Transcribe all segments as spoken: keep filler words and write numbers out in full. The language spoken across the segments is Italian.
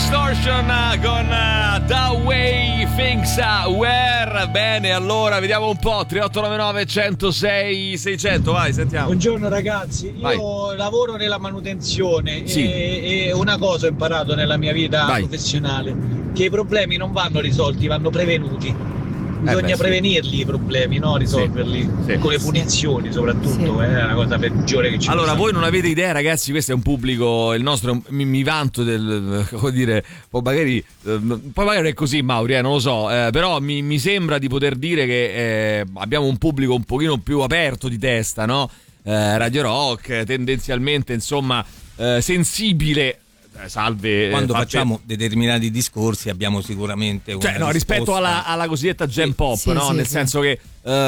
Distortion con uh, The Way Things Were. Bene, allora vediamo un po'. tre otto nove nove uno zero sei sei zero zero, vai, sentiamo. Buongiorno ragazzi, io vai. lavoro nella manutenzione sì. e, e una cosa ho imparato nella mia vita vai. professionale, che i problemi non vanno risolti, vanno prevenuti. Bisogna eh beh, prevenirli sì. i problemi, no? Risolverli sì, sì. con le punizioni soprattutto, sì. eh, è la cosa peggiore che ci Allora, possa. Voi non avete idea, ragazzi, questo è un pubblico, il nostro, mi, mi vanto del, come dire, poi magari, eh, poi magari è così, Mauri, eh, non lo so, eh, però mi, mi sembra di poter dire che eh, abbiamo un pubblico un pochino più aperto di testa, no? Eh, Radio Rock, tendenzialmente, insomma, eh, sensibile. Salve, quando fatte... facciamo determinati discorsi abbiamo sicuramente una cioè, no, rispetto alla, alla cosiddetta jam pop, sì, no? Sì, nel sì. senso che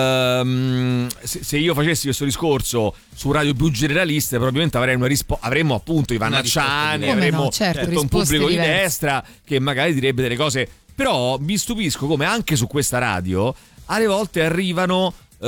ehm, se, se io facessi questo discorso su radio più generaliste probabilmente avrei una rispo- avremmo appunto i Vannacciani, avremmo no, certo, tutto un pubblico diverse. di destra che magari direbbe delle cose, però mi stupisco come anche su questa radio alle volte arrivano Uh,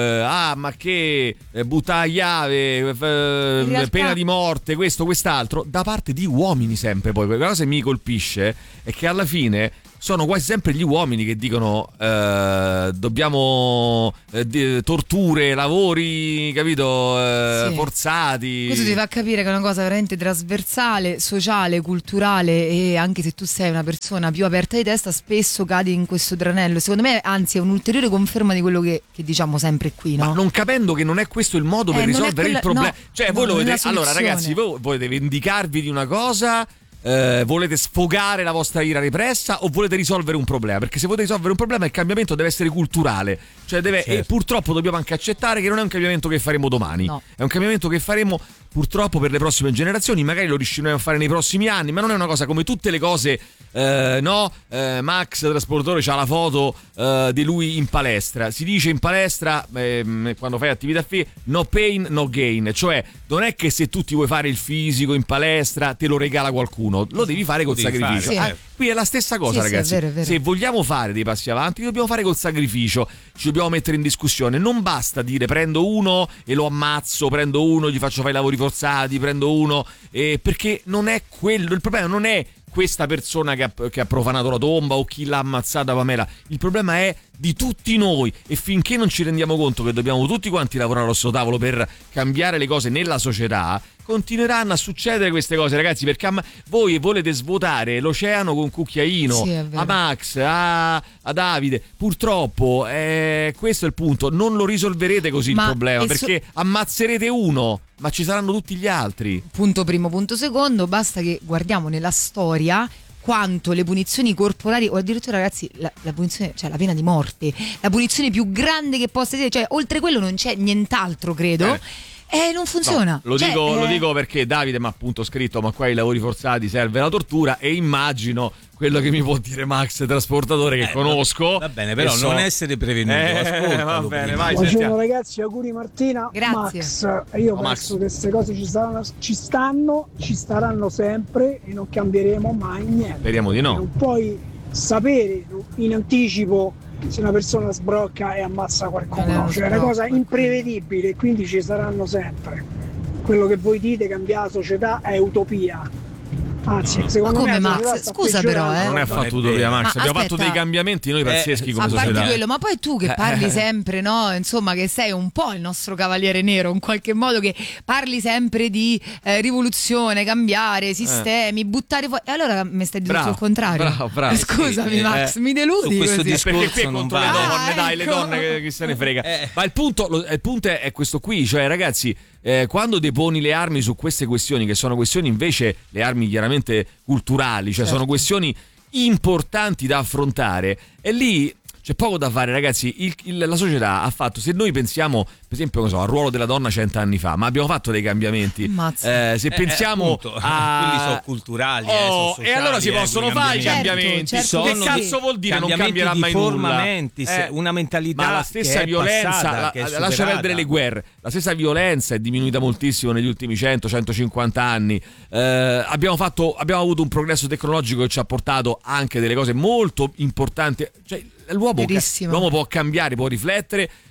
ah ma che eh, butta chiave eh, realtà... pena di morte, questo quest'altro, da parte di uomini sempre. Poi quella cosa che mi colpisce è che alla fine sono quasi sempre gli uomini che dicono eh, dobbiamo eh, di, torture, lavori, capito, eh, sì. forzati. Questo ti fa capire che è una cosa veramente trasversale, sociale, culturale, e anche se tu sei una persona più aperta di testa spesso cadi in questo tranello. Secondo me anzi è un'ulteriore conferma di quello che, che diciamo sempre qui, no? Ma non capendo che non è questo il modo per eh, risolvere quella, il problema, no, cioè voi lo vedete, allora ragazzi, voi volete vendicarvi di una cosa, Eh, volete sfogare la vostra ira repressa o volete risolvere un problema? Perché se volete risolvere un problema il cambiamento deve essere culturale, cioè deve, certo. E purtroppo dobbiamo anche accettare che non è un cambiamento che faremo domani, no. È un cambiamento che faremo purtroppo per le prossime generazioni, magari lo riusciremo a fare nei prossimi anni, ma non è una cosa come tutte le cose, eh, no? Eh, Max Trasportatore c'ha la foto eh, di lui in palestra, si dice in palestra eh, quando fai attività fisica no pain no gain, cioè non è che se tu ti vuoi fare il fisico in palestra te lo regala qualcuno, lo devi fare col devi sacrificio fare, sì. eh, qui è la stessa cosa, sì, ragazzi, sì, è vero, è vero. Se vogliamo fare dei passi avanti lo dobbiamo fare col sacrificio, ci dobbiamo mettere in discussione, non basta dire prendo uno e lo ammazzo, prendo uno, gli faccio fare i lavori forzati, prendo uno, eh, perché non è quello, il problema non è questa persona che ha, che ha profanato la tomba o chi l'ha ammazzata Pamela, il problema è di tutti noi, e finché non ci rendiamo conto che dobbiamo tutti quanti lavorare allo stesso tavolo per cambiare le cose nella società, continueranno a succedere queste cose, ragazzi, perché a, voi volete svuotare l'oceano con cucchiaino, sì, a Max, a, a Davide, purtroppo eh, questo è il punto, non lo risolverete così ma il problema, perché so- ammazzerete uno ma ci saranno tutti gli altri. Punto primo, punto secondo, basta che guardiamo nella storia quanto le punizioni corporali, o addirittura, ragazzi, la, la punizione, cioè la pena di morte, la punizione più grande che possa essere, cioè oltre quello non c'è nient'altro, credo. Eh. E non funziona. No, lo, cioè, dico, eh... lo dico perché Davide mi ha appunto scritto ma qua i lavori forzati serve la tortura, e immagino quello che mi può dire Max Trasportatore che eh, conosco. Va bene, però so... non essere prevenuto, eh, va bene, vai, buongiorno sentiamo. Ragazzi, auguri Martina. Grazie. Max, io oh, penso Max. che queste cose ci, saranno, ci stanno, ci staranno sempre e non cambieremo mai niente. Speriamo di no. Non puoi sapere in anticipo se una persona sbrocca e ammazza qualcuno, cioè è una cosa imprevedibile, quindi ci saranno sempre. Quello che voi dite cambia la società è utopia. Anzi, secondo come me Max, scusa però, eh. non è fatto utopia, Max, ma abbiamo aspetta, fatto dei cambiamenti noi pazzeschi eh, come a società. parte quello, ma poi tu che parli sempre, no? Insomma, che sei un po' il nostro cavaliere nero, in qualche modo, che parli sempre di eh, rivoluzione, cambiare sistemi, eh. buttare fuori. E allora mi stai dicendo il contrario. Bravo, bravo. Scusami, sì, Max, eh, mi deludi su questo così. discorso. Perché qui è contro le donne, ah, dai, ecco. Le donne che, che se ne frega. Eh. Ma il punto, lo, il punto è, è questo qui, cioè ragazzi, eh, quando deponi le armi su queste questioni, che sono questioni invece, le armi chiaramente culturali, cioè certo. sono questioni importanti da affrontare, e lì c'è poco da fare, ragazzi. Il, il, la società ha fatto, se noi pensiamo per esempio non so, al ruolo della donna cent'anni fa, ma abbiamo fatto dei cambiamenti, eh, se eh, pensiamo eh, a quelli sono culturali, oh, eh, sono sociali, e allora si eh, possono fare i cambiamenti, certo, certo, che cazzo vuol dire non cambierà mai nulla, eh, una mentalità, ma la stessa che violenza, passata, la, la, lascia perdere le guerre, la stessa violenza è diminuita moltissimo negli ultimi cento centocinquanta anni, eh, abbiamo fatto abbiamo avuto un progresso tecnologico che ci ha portato anche delle cose molto importanti, cioè l'uomo, l'uomo può cambiare, può riflettere,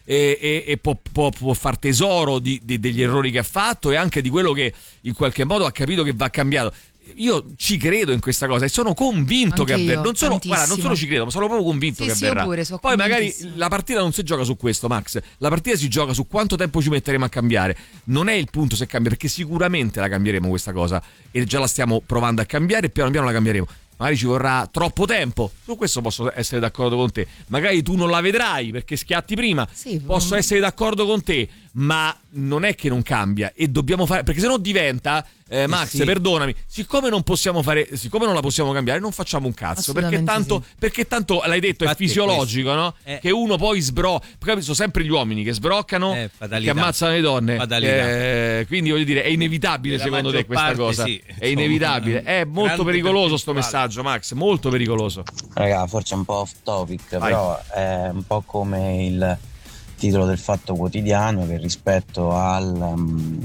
e, e, e può, può, può far tesoro di, di, degli errori che ha fatto e anche di quello che in qualche modo ha capito che va cambiato. Io ci credo in questa cosa e sono convinto Anche che avverrà. Non solo, tantissimo. guarda, non solo ci credo, ma sono proprio convinto sì, che sì, avverrà. Pure, so Poi magari la partita non si gioca su questo, Max. La partita si gioca su quanto tempo ci metteremo a cambiare. Non è il punto se cambia, perché sicuramente la cambieremo questa cosa e già la stiamo provando a cambiare e piano piano la cambieremo. Magari ci vorrà troppo tempo, su questo posso essere d'accordo con te. Magari tu non la vedrai perché schiatti prima, sì, posso um... essere d'accordo con te, ma non è che non cambia e dobbiamo fare, perché sennò diventa eh, Max, sì. perdonami, siccome non possiamo fare, siccome non la possiamo cambiare, non facciamo un cazzo, perché tanto, sì. perché tanto l'hai detto, infatti è fisiologico, no? È... che uno poi sbro, perché sono sempre gli uomini che sbroccano, eh, che ammazzano le donne, eh, quindi voglio dire, è inevitabile secondo te questa parte, cosa? Sì. È inevitabile, è molto pericoloso sto messaggio, Max, molto pericoloso. Raga, forse è un po' off topic, Vai. però è un po' come il titolo del Fatto Quotidiano che rispetto al um,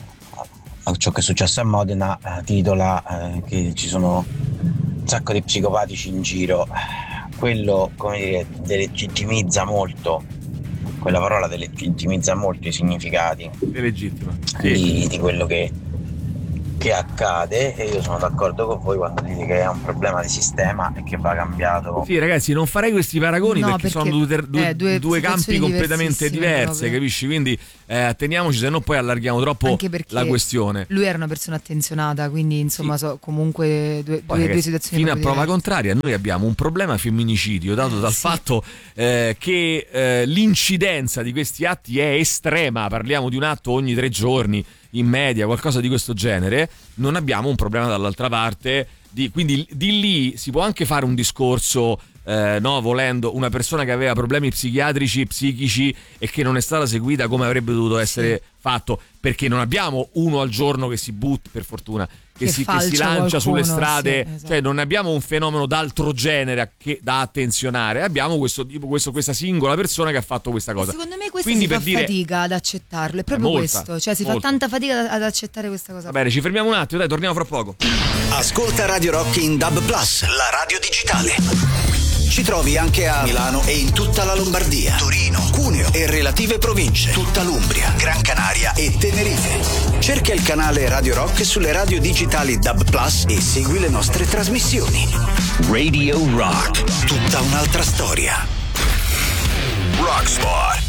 a ciò che è successo a Modena eh, titola eh, che ci sono un sacco di psicopatici in giro. Quello, come dire, delegittimizza molto, quella parola delegittimizza molto i significati delegittima sì. di, di quello che che accade, e io sono d'accordo con voi quando dite che è un problema di sistema e che va cambiato. Sì, ragazzi, non farei questi paragoni, no, perché, perché sono due, due, eh, due, due campi completamente diversi, proprio. Capisci? Quindi eh, teniamoci, se no poi allarghiamo troppo la questione. Lui era una persona attenzionata, quindi insomma sì. so, comunque due, poi, due, ragazzi, due situazioni fino a prova diverse. contraria, noi abbiamo un problema femminicidio dato dal sì. fatto eh, che eh, l'incidenza di questi atti è estrema, parliamo di un atto ogni tre giorni in media, qualcosa di questo genere. Non abbiamo un problema dall'altra parte, di, quindi di lì si può anche fare un discorso eh, no, volendo, una persona che aveva problemi psichiatrici, psichici e che non è stata seguita come avrebbe dovuto essere sì. fatto, perché non abbiamo uno al giorno che si butta, per fortuna, che, che, si, che si lancia qualcuno, sulle strade, sì, esatto. cioè non abbiamo un fenomeno d'altro genere che, da attenzionare, abbiamo questo tipo, questo, questa singola persona che ha fatto questa cosa. Secondo me questo Quindi si per fa dire, fatica ad accettarlo, è proprio molta, questo, cioè si molta. fa tanta fatica ad accettare questa cosa. Va bene, ci fermiamo un attimo, dai, torniamo fra poco. Ascolta Radio Rock in D A B Plus, la radio digitale. Ci trovi anche a Milano e in tutta la Lombardia, Torino, Cuneo e relative province, tutta l'Umbria, Gran Canaria e Tenerife. Cerca il canale Radio Rock sulle radio digitali D A B Plus e segui le nostre trasmissioni. Radio Rock, tutta un'altra storia. Rockspot.